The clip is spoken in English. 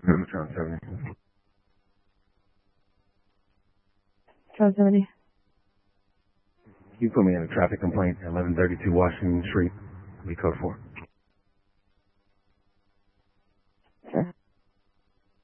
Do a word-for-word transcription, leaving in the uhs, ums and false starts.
Tron seventy. Tron seventy. You put me in a traffic complaint at eleven thirty-two Washington Street. Be code four.